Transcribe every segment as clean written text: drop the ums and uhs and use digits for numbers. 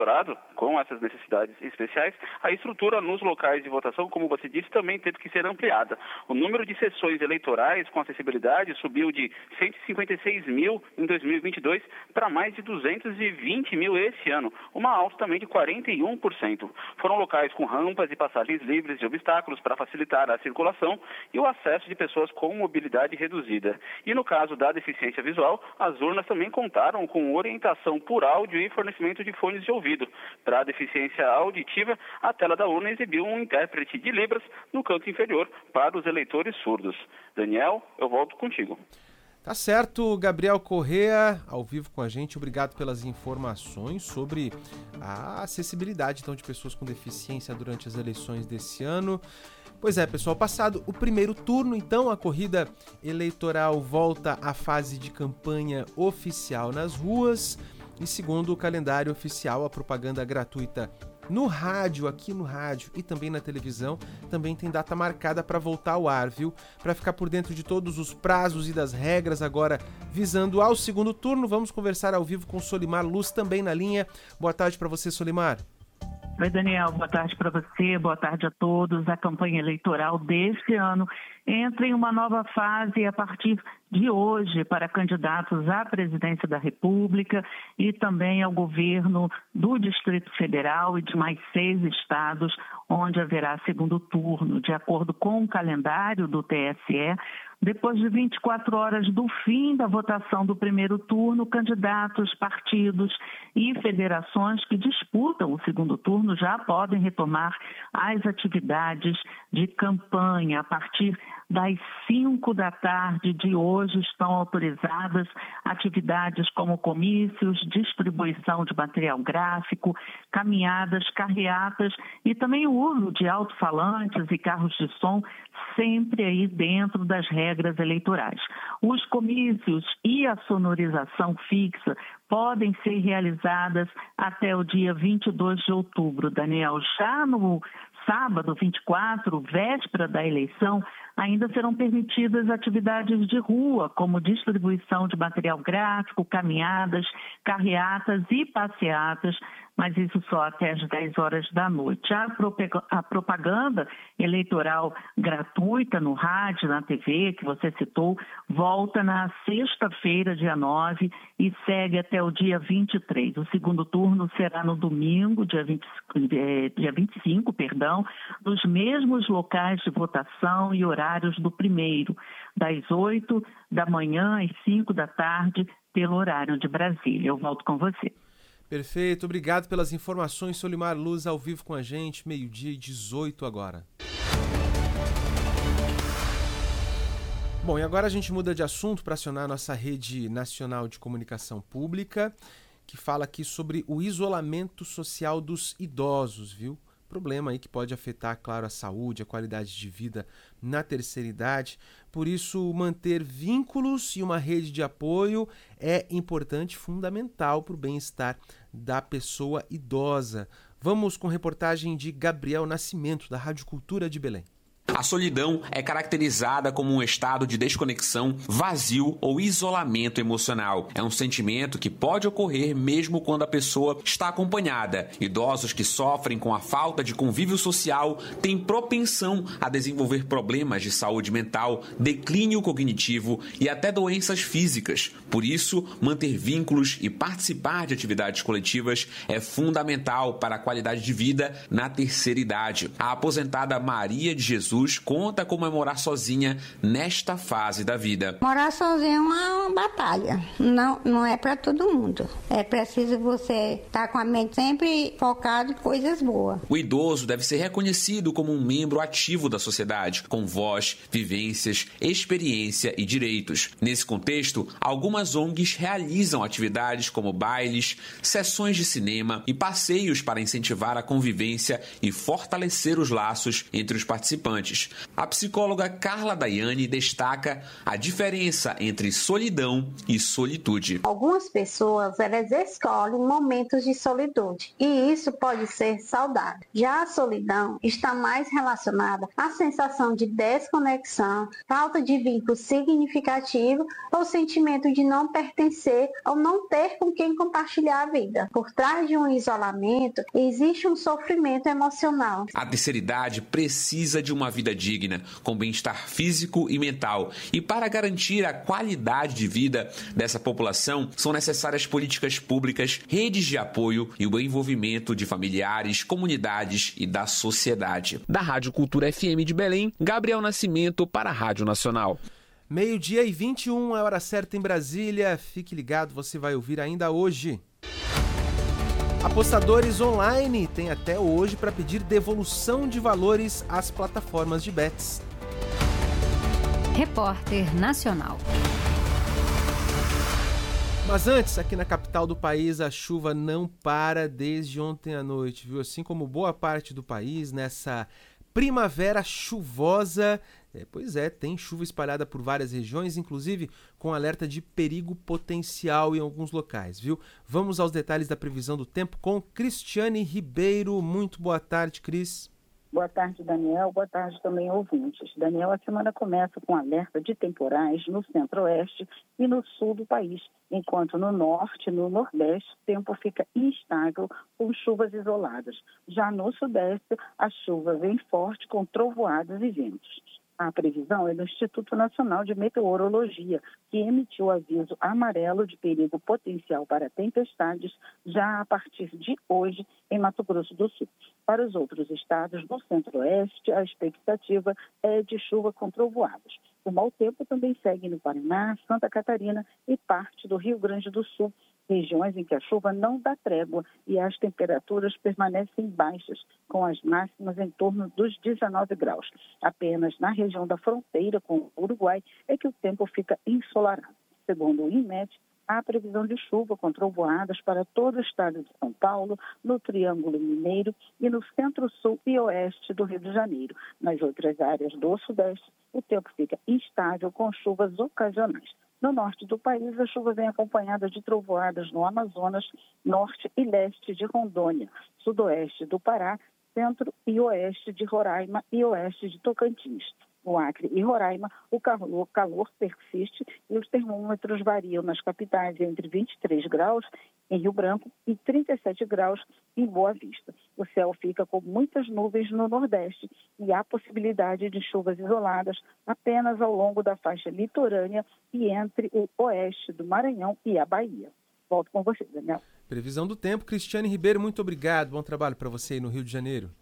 com essas necessidades especiais, a estrutura nos locais de votação, como você disse, também teve que ser ampliada. O número de sessões eleitorais com acessibilidade subiu de 156 mil em 2022 para mais de 220 mil esse ano, uma alta também de 41%. Foram locais com rampas e passagens livres de obstáculos para facilitar a circulação e o acesso de pessoas com mobilidade reduzida. E no caso da deficiência visual, as urnas também contaram com orientação por áudio e fornecimento de fones de ouvido. Para a deficiência auditiva, a tela da urna exibiu um intérprete de Libras no canto inferior para os eleitores surdos. Daniel, eu volto contigo. Tá certo, Gabriel Correa, ao vivo com a gente. Obrigado pelas informações sobre a acessibilidade então, de pessoas com deficiência durante as eleições desse ano. Pois é, pessoal, passado o primeiro turno, então, a corrida eleitoral volta à fase de campanha oficial nas ruas. E segundo o calendário oficial, a propaganda gratuita no rádio, aqui no rádio e também na televisão, também tem data marcada para voltar ao ar, viu? Para ficar por dentro de todos os prazos e das regras agora visando ao segundo turno, vamos conversar ao vivo com Solimar Luz também na linha. Boa tarde para você, Solimar. Oi, Daniel, boa tarde para você, boa tarde a todos. A campanha eleitoral deste ano entra em uma nova fase a partir de hoje para candidatos à presidência da República e também ao governo do Distrito Federal e de mais 6 estados, onde haverá segundo turno. De acordo com o calendário do TSE, depois de 24 horas do fim da votação do primeiro turno, candidatos, partidos e federações que disputam o segundo turno já podem retomar as atividades de campanha. A partir das 5 da tarde de hoje estão autorizadas atividades como comícios, distribuição de material gráfico, caminhadas, carreatas e também o uso de alto-falantes e carros de som, sempre aí dentro das regras eleitorais. Os comícios e a sonorização fixa podem ser realizadas até o dia 22 de outubro, Daniel. Já no sábado, 24, véspera da eleição, ainda serão permitidas atividades de rua, como distribuição de material gráfico, caminhadas, carreatas e passeatas, mas isso só até às 10 horas da noite. A propaganda eleitoral gratuita no rádio, na TV, que você citou, volta na sexta-feira, dia 9, e segue até o dia 23. O segundo turno será no domingo, dia 25, nos mesmos locais de votação e horários do primeiro, das 8 da manhã às 5 da tarde, pelo horário de Brasília. Eu volto com você. Perfeito, obrigado pelas informações, Solimar Luz, ao vivo com a gente, 12h18 agora. Bom, e agora a gente muda de assunto para acionar a nossa rede nacional de comunicação pública, que fala aqui sobre o isolamento social dos idosos, viu? Problema aí que pode afetar, claro, a saúde, a qualidade de vida na terceira idade. Por isso, manter vínculos e uma rede de apoio é importante, fundamental para o bem-estar da pessoa idosa. Vamos com reportagem de Gabriel Nascimento, da Rádio Cultura de Belém. A solidão é caracterizada como um estado de desconexão, vazio ou isolamento emocional. É um sentimento que pode ocorrer mesmo quando a pessoa está acompanhada. Idosos que sofrem com a falta de convívio social têm propensão a desenvolver problemas de saúde mental, declínio cognitivo e até doenças físicas. Por isso, manter vínculos e participar de atividades coletivas é fundamental para a qualidade de vida na terceira idade. A aposentada Maria de Jesus conta como é morar sozinha nesta fase da vida. Morar sozinha é uma batalha, não é para todo mundo. É preciso você estar com a mente sempre focada em coisas boas. O idoso deve ser reconhecido como um membro ativo da sociedade, com voz, vivências, experiência e direitos. Nesse contexto, algumas ONGs realizam atividades como bailes, sessões de cinema e passeios para incentivar a convivência e fortalecer os laços entre os participantes. antes. A psicóloga Carla Daiane destaca a diferença entre solidão e solitude. Algumas pessoas, elas escolhem momentos de solitude e isso pode ser saudável. Já a solidão está mais relacionada à sensação de desconexão, falta de vínculo significativo ou sentimento de não pertencer ou não ter com quem compartilhar a vida. Por trás de um isolamento, existe um sofrimento emocional. A terceira idade precisa de uma vida digna, com bem-estar físico e mental. E para garantir a qualidade de vida dessa população, são necessárias políticas públicas, redes de apoio e o envolvimento de familiares, comunidades e da sociedade. Da Rádio Cultura FM de Belém, Gabriel Nascimento para a Rádio Nacional. 12h21, a hora certa em Brasília. Fique ligado, você vai ouvir ainda hoje. Apostadores online têm até hoje para pedir devolução de valores às plataformas de bets. Repórter Nacional. Mas antes, aqui na capital do país, a chuva não para desde ontem à noite, viu? Assim como boa parte do país, nessa primavera chuvosa. Pois é, tem chuva espalhada por várias regiões, inclusive com alerta de perigo potencial em alguns locais, viu? Vamos aos detalhes da previsão do tempo com Cristiane Ribeiro. Muito boa tarde, Cris. Boa tarde, Daniel. Boa tarde também, ouvintes. Daniel, a semana começa com alerta de temporais no centro-oeste e no sul do país, enquanto no norte e no nordeste o tempo fica instável com chuvas isoladas. Já no sudeste, a chuva vem forte com trovoadas e ventos. A previsão é do Instituto Nacional de Meteorologia, que emitiu aviso amarelo de perigo potencial para tempestades já a partir de hoje em Mato Grosso do Sul. Para os outros estados do centro-oeste, a expectativa é de chuva com trovoadas. O mau tempo também segue no Paraná, Santa Catarina e parte do Rio Grande do Sul, regiões em que a chuva não dá trégua e as temperaturas permanecem baixas, com as máximas em torno dos 19 graus. Apenas na região da fronteira com o Uruguai é que o tempo fica ensolarado. Segundo o INMET, há previsão de chuva com trovoadas para todo o estado de São Paulo, no Triângulo Mineiro e no centro-sul e oeste do Rio de Janeiro. Nas outras áreas do sudeste, o tempo fica instável com chuvas ocasionais. No norte do país, a chuva vem acompanhada de trovoadas no Amazonas, norte e leste de Rondônia, sudoeste do Pará, centro e oeste de Roraima e oeste de Tocantins. No Acre e Roraima, o calor persiste e os termômetros variam nas capitais entre 23 graus em Rio Branco e 37 graus em Boa Vista. O céu fica com muitas nuvens no Nordeste e há possibilidade de chuvas isoladas apenas ao longo da faixa litorânea e entre o oeste do Maranhão e a Bahia. Volto com você, Daniel. Previsão do tempo, Cristiane Ribeiro, muito obrigado. Bom trabalho para você aí no Rio de Janeiro.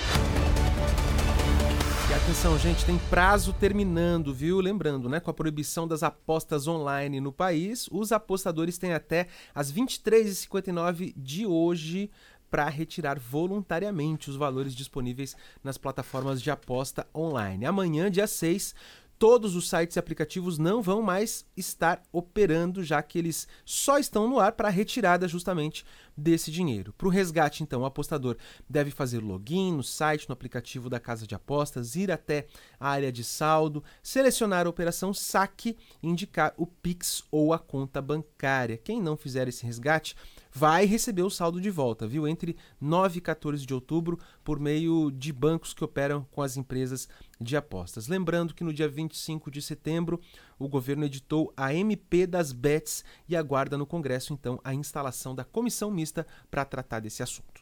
E atenção, gente, tem prazo terminando, viu? Lembrando, né, com a proibição das apostas online no país, os apostadores têm até as 23h59 de hoje para retirar voluntariamente os valores disponíveis nas plataformas de aposta online. Amanhã, dia 6, todos os sites e aplicativos não vão mais estar operando, já que eles só estão no ar para a retirada justamente desse dinheiro. Para o resgate, então, o apostador deve fazer login no site, no aplicativo da casa de apostas, ir até a área de saldo, selecionar a operação saque e indicar o Pix ou a conta bancária. Quem não fizer esse resgate vai receber o saldo de volta, viu? Entre 9 e 14 de outubro, por meio de bancos que operam com as empresas de apostas. Lembrando que no dia 25 de setembro, o governo editou a MP das bets e aguarda no Congresso, então, a instalação da comissão mista para tratar desse assunto.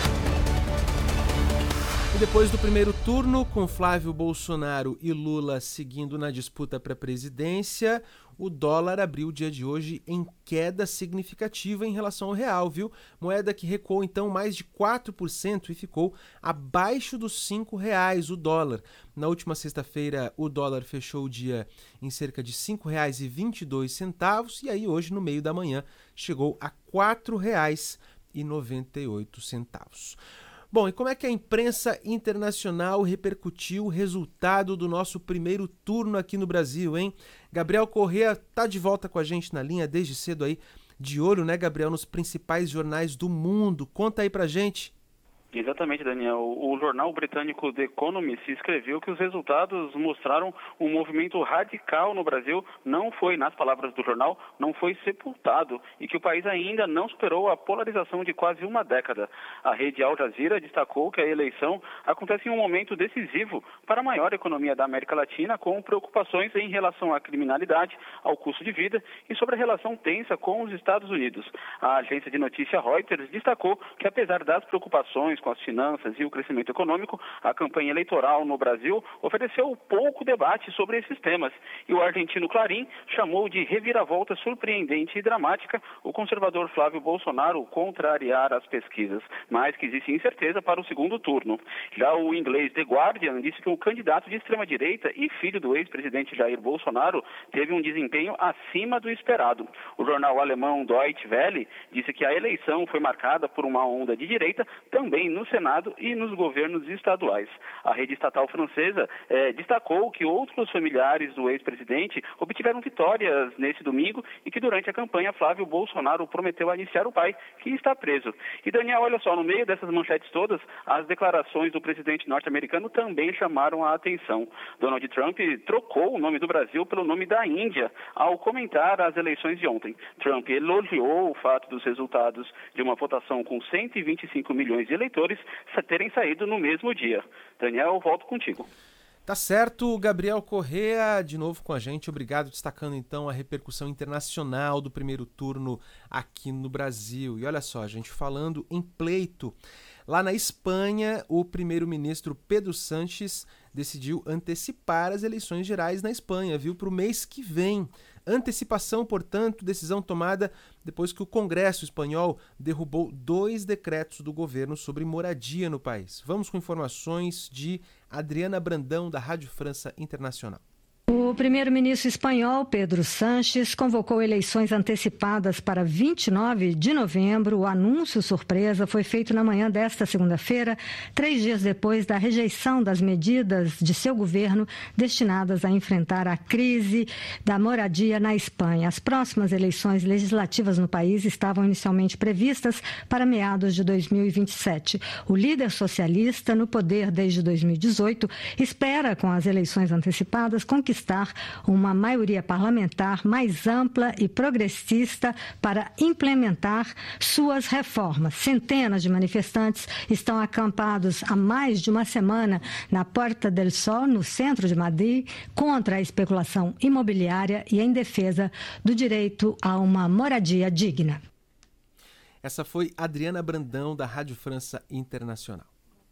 E depois do primeiro turno, com Flávio Bolsonaro e Lula seguindo na disputa para a presidência, o dólar abriu o dia de hoje em queda significativa em relação ao real, viu? Moeda que recuou então mais de 4% e ficou abaixo dos R$5 o dólar. Na última sexta-feira, o dólar fechou o dia em cerca de R$ 5,22 e aí hoje, no meio da manhã, chegou a R$ 4,98. Bom, e como é que a imprensa internacional repercutiu o resultado do nosso primeiro turno aqui no Brasil, hein? Gabriel Correa tá de volta com a gente na linha desde cedo aí, de olho, né, Gabriel, nos principais jornais do mundo. Conta aí pra gente. Exatamente, Daniel. O jornal britânico The Economist escreveu que os resultados mostraram um movimento radical no Brasil, não foi, nas palavras do jornal, não foi sepultado e que o país ainda não superou a polarização de quase uma década. A rede Al Jazeera destacou que a eleição acontece em um momento decisivo para a maior economia da América Latina, com preocupações em relação à criminalidade, ao custo de vida e sobre a relação tensa com os Estados Unidos. A agência de notícia Reuters destacou que, apesar das preocupações com as finanças e o crescimento econômico, a campanha eleitoral no Brasil ofereceu pouco debate sobre esses temas. E o argentino Clarín chamou de reviravolta surpreendente e dramática o conservador Flávio Bolsonaro contrariar as pesquisas, mas que existe incerteza para o segundo turno. Já o inglês The Guardian disse que o candidato de extrema-direita e filho do ex-presidente Jair Bolsonaro teve um desempenho acima do esperado. O jornal alemão Deutsche Welle disse que a eleição foi marcada por uma onda de direita, também no Senado e nos governos estaduais. A rede estatal francesa destacou que outros familiares do ex-presidente obtiveram vitórias nesse domingo e que durante a campanha Flávio Bolsonaro prometeu aliciar o pai, que está preso. E Daniel, olha só, no meio dessas manchetes todas, as declarações do presidente norte-americano também chamaram a atenção. Donald Trump trocou o nome do Brasil pelo nome da Índia ao comentar as eleições de ontem. Trump elogiou o fato dos resultados de uma votação com 125 milhões de eleitores terem saído no mesmo dia. Daniel, volto contigo. Tá certo, Gabriel Correa, de novo com a gente, obrigado, destacando então a repercussão internacional do primeiro turno aqui no Brasil. E olha só, a gente falando em pleito, lá na Espanha, o primeiro-ministro Pedro Sánchez decidiu antecipar as eleições gerais na Espanha, para o mês que vem. Antecipação, portanto, decisão tomada depois que o Congresso espanhol derrubou 2 decretos do governo sobre moradia no país. Vamos com informações de Adriana Brandão, da Rádio França Internacional. O primeiro-ministro espanhol, Pedro Sánchez, convocou eleições antecipadas para 29 de novembro. O anúncio surpresa foi feito na manhã desta segunda-feira, 3 dias depois da rejeição das medidas de seu governo destinadas a enfrentar a crise da moradia na Espanha. As próximas eleições legislativas no país estavam inicialmente previstas para meados de 2027. O líder socialista, no poder desde 2018, espera, com as eleições antecipadas, conquistar uma maioria parlamentar mais ampla e progressista para implementar suas reformas. Centenas de manifestantes estão acampados há mais de uma semana na Puerta del Sol, no centro de Madrid, contra a especulação imobiliária e em defesa do direito a uma moradia digna. Essa foi Adriana Brandão, da Rádio França Internacional.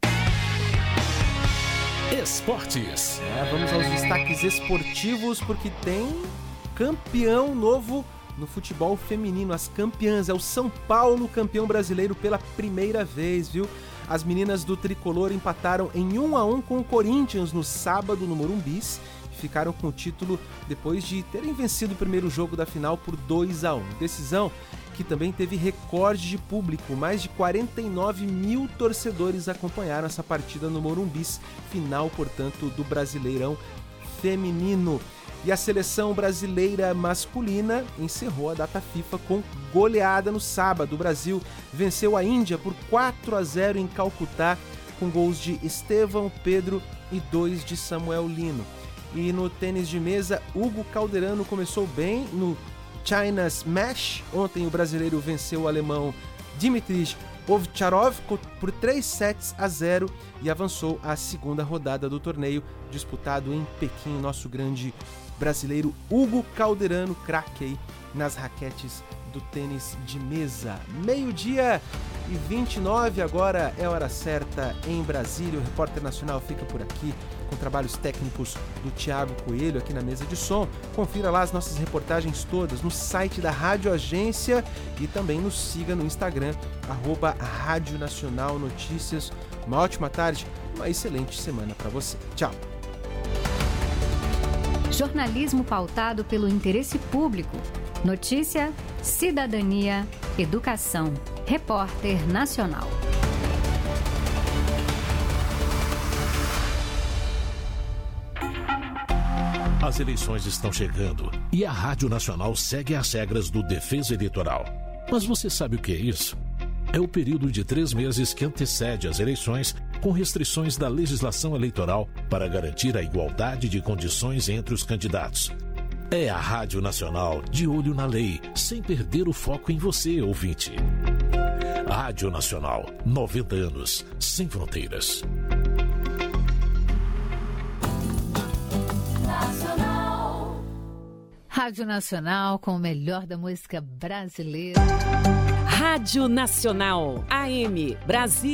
Esportes. Vamos aos destaques esportivos, porque tem campeão novo no futebol feminino. As campeãs, é o São Paulo, campeão brasileiro pela primeira vez, As meninas do Tricolor empataram em 1-1 com o Corinthians no sábado no Morumbi e ficaram com o título depois de terem vencido o primeiro jogo da final por 2-1. Decisão que também teve recorde de público. Mais de 49 mil torcedores acompanharam essa partida no Morumbi, final, portanto, do Brasileirão feminino. E a seleção brasileira masculina encerrou a data FIFA com goleada no sábado. O Brasil venceu a Índia por 4-0 em Calcutá, com gols de Estevão, Pedro e 2 de Samuel Lino. E no tênis de mesa, Hugo Calderano começou bem no China Smash. Ontem o brasileiro venceu o alemão Dimitrij Ovtcharov por 3-0 e avançou à segunda rodada do torneio, disputado em Pequim. Nosso grande brasileiro Hugo Calderano, craque aí nas raquetes do tênis de mesa. 12:29, agora é a hora certa em Brasília. O Repórter Nacional fica por aqui com trabalhos técnicos do Thiago Coelho aqui na mesa de som. Confira lá as nossas reportagens todas no site da Rádio Agência e também nos siga no Instagram, @Rádio Nacional Notícias. Uma ótima tarde, uma excelente semana para você. Tchau. Jornalismo pautado pelo interesse público. Notícia, cidadania, educação. Repórter Nacional. As eleições estão chegando e a Rádio Nacional segue as regras do Defesa Eleitoral. Mas você sabe o que é isso? é o período de 3 meses que antecede as eleições, com restrições da legislação eleitoral para garantir a igualdade de condições entre os candidatos. É a Rádio Nacional de olho na lei, sem perder o foco em você, ouvinte. Rádio Nacional, 90 anos, sem fronteiras. Rádio Nacional com o melhor da música brasileira. Rádio Nacional, AM, Brasília.